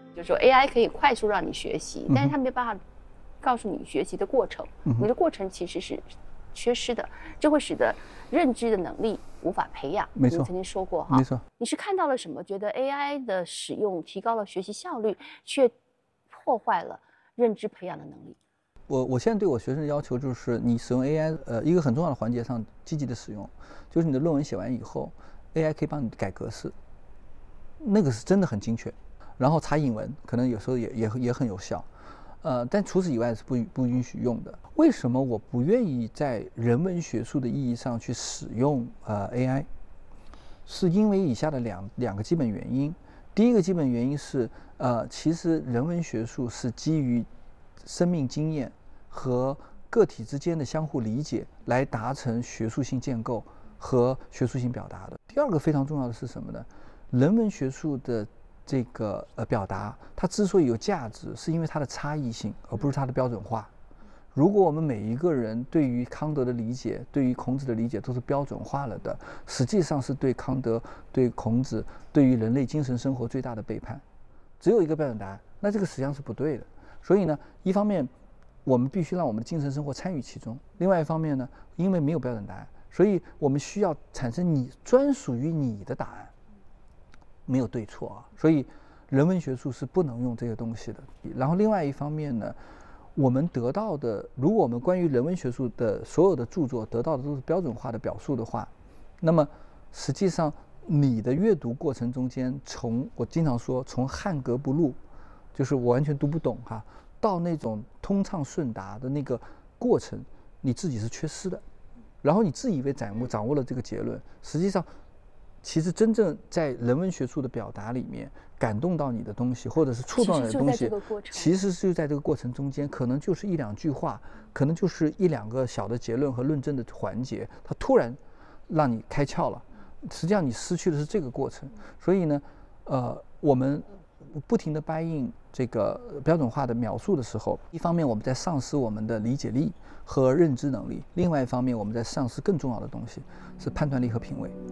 就是说 AI 可以快速让你学习，但是它没办法告诉你学习的过程，你的过程其实是缺失的，这会使得认知的能力无法培养。 没错， 你曾经说过哈， 没错。 你是看到了什么？觉得 AI 的使用提高了学习效率，却破坏了认知培养的能力。 我现在对我学生的要求就是，你使用 AI，一个很重要的环节上积极的使用，就是你的论文写完以后 ，AI 可以帮你改格式，那个是真的很精确。然后查引文，可能有时候也很有效，但除此以外是不允许用的。为什么我不愿意在人文学术的意义上去使用AI？是因为以下的两个基本原因。第一个基本原因是，其实人文学术是基于生命经验和个体之间的相互理解来达成学术性建构和学术性表达的。第二个非常重要的是什么呢？人文学术的这个表达，它之所以有价值，是因为它的差异性，而不是它的标准化。如果我们每一个人对于康德的理解，对于孔子的理解都是标准化了的，实际上是对康德、对孔子、对于人类精神生活最大的背叛。只有一个标准答案，那这个实际上是不对的。所以呢，一方面我们必须让我们的精神生活参与其中；另外一方面呢，因为没有标准答案，所以我们需要产生你专属于你的答案，没有对错啊。所以人文学术是不能用这些东西的。然后另外一方面呢，我们得到的，如果我们关于人文学术的所有的著作得到的都是标准化的表述的话，那么实际上你的阅读过程中间，我经常说从汉格不入，就是我完全读不懂哈，到那种通畅顺达的那个过程，你自己是缺失的。然后你自以为掌握了这个结论，实际上其实真正在人文学术的表达里面感动到你的东西，或者是触动你的东西，其实就在这个过程中间，可能就是一两句话，可能就是一两个小的结论和论证的环节，它突然让你开窍了。实际上你失去的是这个过程。所以呢，我们不停地掰印这个标准化的描述的时候，一方面我们在丧失我们的理解力和认知能力，另外一方面我们在丧失更重要的东西，是判断力和品味。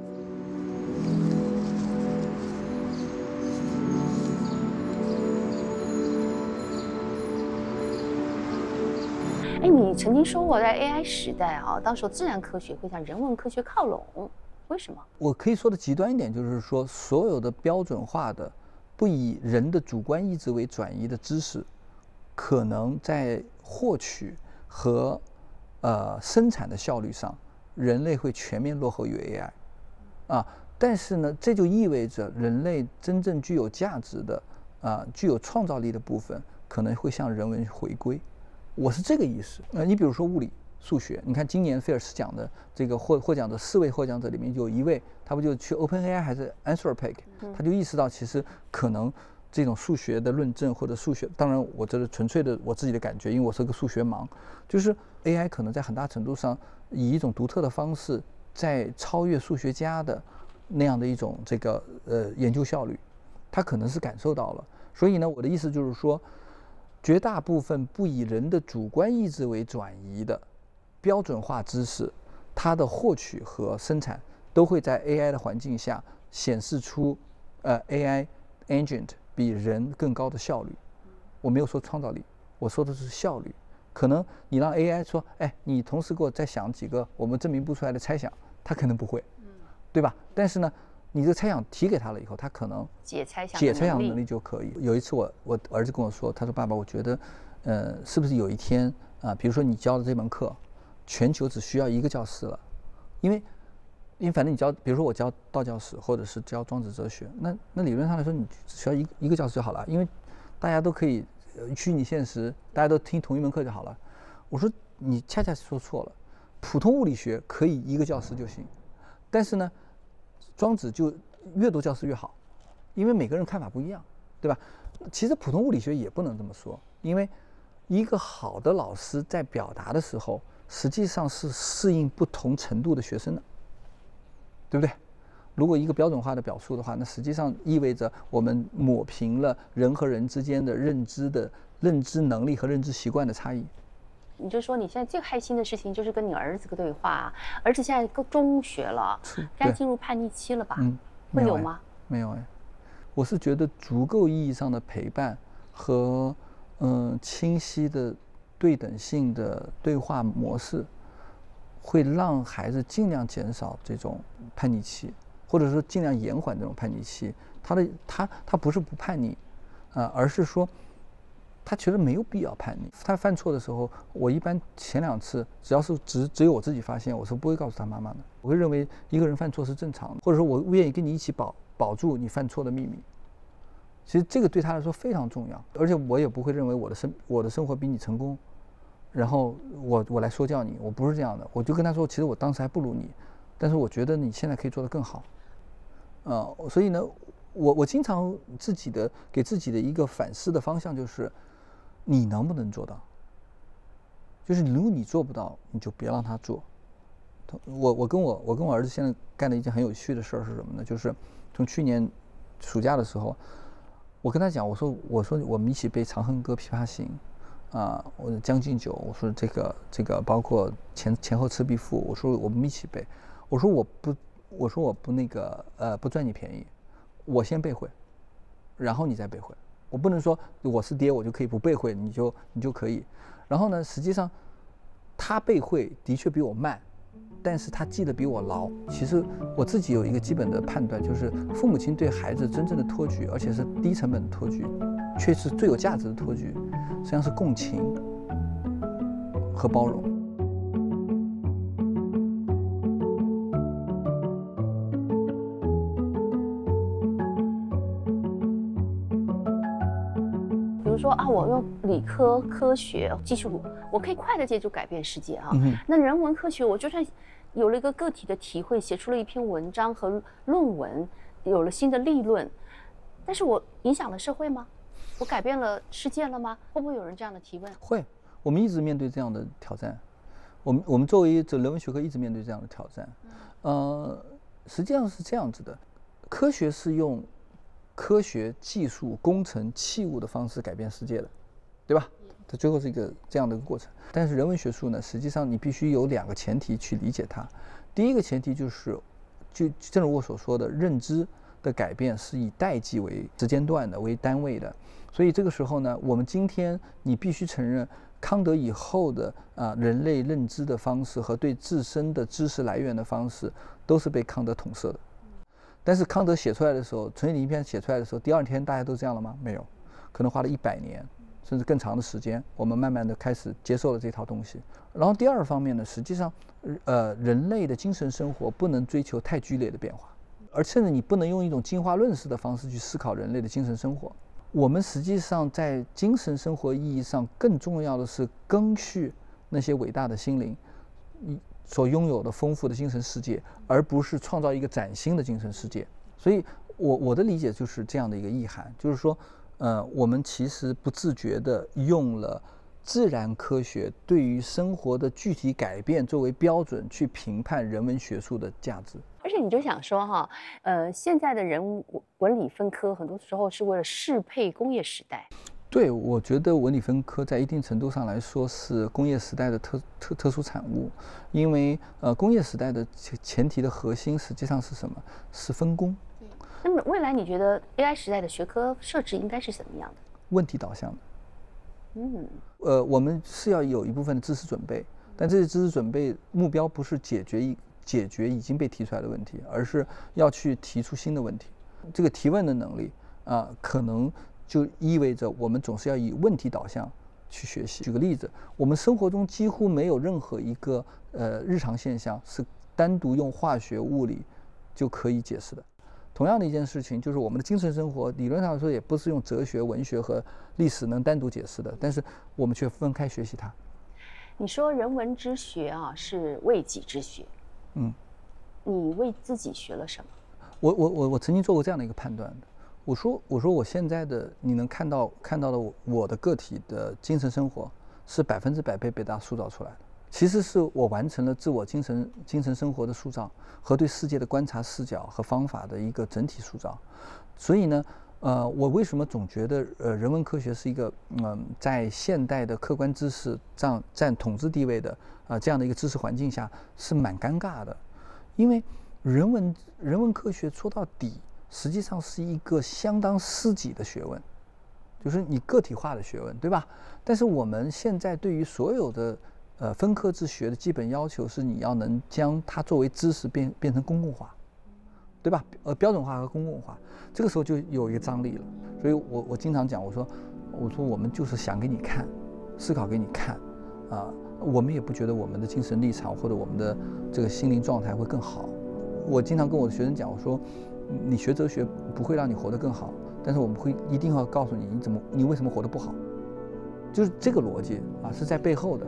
你曾经说过，在 AI 时代啊，到时候自然科学会向人文科学靠拢，为什么？ 我可以说的极端一点，就是说，所有的标准化的、不以人的主观意志为转移的知识，可能在获取和生产的效率上，人类会全面落后于 AI，但是呢，这就意味着人类真正具有价值的具有创造力的部分，可能会向人文回归。我是这个意思。你比如说物理、数学，你看今年菲尔斯奖的这个获奖者4位获奖者里面有一位，他不就去 OpenAI 还是 Anthropic，他就意识到其实可能这种数学的论证或者数学，当然我这是纯粹的我自己的感觉，因为我是个数学盲，就是 AI 可能在很大程度上以一种独特的方式在超越数学家的那样的一种这个研究效率，他可能是感受到了。所以呢，我的意思就是说，绝大部分不以人的主观意志为转移的标准化知识，它的获取和生产都会在 AI 的环境下显示出AI agent 比人更高的效率。我没有说创造力，我说的是效率。可能你让 AI 说，你同时给我再想几个我们证明不出来的猜想，它可能不会，对吧？但是呢，你这个猜想提给他了以后，他可能解猜想能力就可以。有一次我儿子跟我说，他说爸爸，我觉得，是不是有一天比如说你教的这门课，全球只需要一个教师了，因为反正你教，比如说我教道教史或者是教庄子哲学，那理论上来说你只需要一个教师就好了，因为大家都可以虚拟现实，大家都听同一门课就好了。我说你恰恰说错了，普通物理学可以一个教师就行，但是呢，庄子就越多教师越好，因为每个人看法不一样，对吧？其实普通物理学也不能这么说，因为一个好的老师在表达的时候，实际上是适应不同程度的学生的，对不对？如果一个标准化的表述的话，那实际上意味着我们抹平了人和人之间的认知能力和认知习惯的差异。 你就说你现在最开心的事情就是跟你儿子的对话，儿子现在中学了，该进入叛逆期了吧？会有吗？ 没有我是觉得足够意义上的陪伴和清晰的对等性的对话模式，会让孩子尽量减少这种叛逆期，或者说尽量延缓这种叛逆期。他不是不叛逆，而是说他觉得没有必要叛逆。他犯错的时候，我一般前2次只要是只有我自己发现，我是不会告诉他妈妈的。我会认为一个人犯错是正常的，或者说我愿意跟你一起保住你犯错的秘密。其实这个对他来说非常重要，而且我也不会认为我的生活比你成功，然后我来说教你，我不是这样的。我就跟他说，其实我当时还不如你，但是我觉得你现在可以做得更好。所以呢，我经常给自己的一个反思的方向就是，你能不能做到？就是如果你做不到，你就别让他做。我跟我儿子现在干的一件很有趣的事儿是什么呢？就是从去年暑假的时候，我跟他讲，我说我们一起背《长恨歌》《琵琶行》，我《将进酒》，我说这个包括前后赤壁赋，我说我们一起背，我说我不不赚你便宜，我先背会，然后你再背会，我不能说我是爹我就可以不背会，你就可以。然后呢，实际上他背会的确比我慢，但是他记得比我牢。其实我自己有一个基本的判断，就是父母亲对孩子真正的托举，而且是低成本的托举，却是最有价值的托举，实际上是共情和包容。 比如说我用理科科学技术，我可以快的就改变世界啊。那人文科学，我就算有了一个个体的体会，写出了一篇文章和论文，有了新的立论，但是我影响了社会吗？我改变了世界了吗？会不会有人这样的提问？ 会，我们一直面对这样的挑战。我们作为这人文学科一直面对这样的挑战。实际上是这样子的，科学是用科学技术工程器物的方式改变世界的，对吧？它最后是一个这样的一个过程。但是人文学术呢，实际上你必须有2个前提去理解它。第一个前提就正如我所说的，认知的改变是以代际为时间段的为单位的。所以这个时候呢，我们今天你必须承认，康德以后的人类认知的方式和对自身的知识来源的方式，都是被康德统摄的。但是康德写出来的时候，纯理一篇写出来的时候，第2天大家都这样了吗？没有，可能花了100年甚至更长的时间，我们慢慢的开始接受了这套东西。然后第2方面呢，实际上人类的精神生活不能追求太剧烈的变化，而甚至你不能用一种进化论式的方式去思考人类的精神生活。我们实际上在精神生活意义上更重要的是赓续那些伟大的心灵所拥有的丰富的精神世界，而不是创造一个崭新的精神世界。所以我的理解就是这样的一个意涵，就是说我们其实不自觉地用了自然科学对于生活的具体改变作为标准去评判人文学术的价值。 而且你就想说现在的人文理分科很多时候是为了适配工业时代。 对，我觉得文理分科在一定程度上来说是工业时代的特殊产物，因为工业时代的前提的核心实际上是什么？是分工。 那么未来你觉得 AI 时代的学科设置应该是怎么样的？ 问题导向的。我们是要有一部分的知识准备，但这些知识准备目标不是解决已经被提出来的问题，而是要去提出新的问题。这个提问的能力可能就意味着我们总是要以问题导向去学习。举个例子，我们生活中几乎没有任何一个日常现象是单独用化学物理就可以解释的。同样的一件事情，就是我们的精神生活理论上说也不是用哲学、文学和历史能单独解释的，但是我们却分开学习它。 你说人文之学是为己之学，你为自己学了什么？ 我曾经做过这样的一个判断的，我说我现在的你能看到的我的个体的精神生活是100%被北大塑造出来的，其实是我完成了自我精神生活的塑造和对世界的观察视角和方法的一个整体塑造。所以呢，我为什么总觉得人文科学是一个在现代的客观知识占统治地位的这样的一个知识环境下是蛮尴尬的，因为人文科学说到底实际上是一个相当私己的学问，就是你个体化的学问，对吧？但是我们现在对于所有的分科制学的基本要求是，你要能将它作为知识变成公共化，对吧？标准化和公共化，这个时候就有一个张力了。所以我经常讲，我说我们就是想给你看，思考给你看，我们也不觉得我们的精神立场或者我们的这个心灵状态会更好。我经常跟我的学生讲，我说你学哲学不会让你活得更好，但是我们会一定要告诉你你为什么活得不好，就是这个逻辑是在背后的。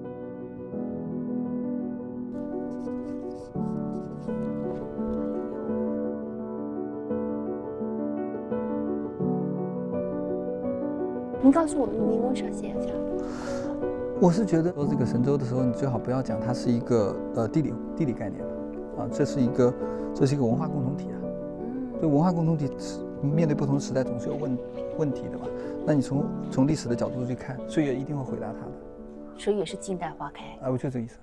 您告诉我们，您为啥写下？ 我是觉得说这个神州的时候，你最好不要讲它是一个地理概念了，这是一个文化共同体啊。对，文化共同体面对不同时代总是有问题的嘛。那你从历史的角度去看，岁月一定会回答它的。 所以也是静待花开。 我就这意思。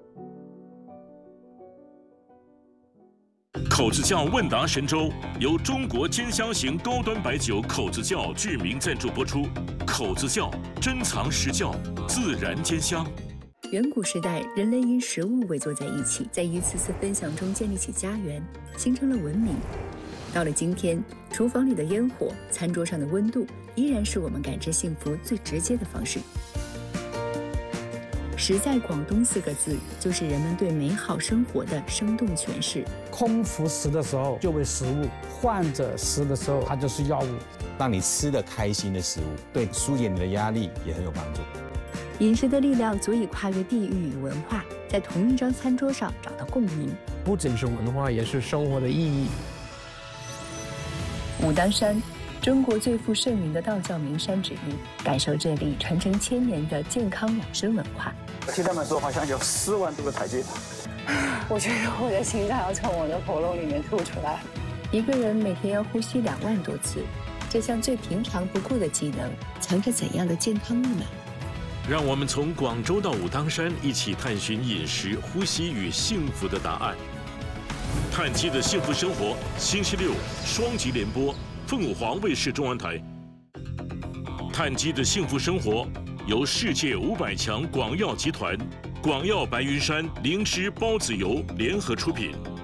口子窖问答神州由中国兼香型高端白酒口子窖巨名赞助播出。口子窖珍藏实窖，自然兼香。 远古时代，人类因食物围坐在一起，在一次次分享中建立起家园，形成了文明。到了今天，厨房里的烟火，餐桌上的温度，依然是我们感知幸福最直接的方式。食在广东4个字，就是人们对美好生活的生动诠释。 空腹食的时候就为食物，患者食的时候它就是药物。 让你吃得开心的食物，对疏解你的压力也很有帮助。 饮食的力量足以跨越地域与文化，在同一张餐桌上找到共鸣。 不仅是文化，也是生活的意义。 武当山，中国最负盛名的道教名山之一，感受这里传承1000年的健康养生文化。 听他们说，好像有4万多个台阶。 我觉得我的心脏要从我的喉咙里面吐出来。 一个人每天要呼吸2万多次，这项最平常不过的技能，藏着怎样的健康密码？ 让我们从广州到武当山，一起探寻饮食、呼吸与幸福的答案。碳基的幸福生活，星期6双极联播，凤凰卫视中文台。碳基的幸福生活由世界500强广药集团、广药白云山灵芝孢子油联合出品。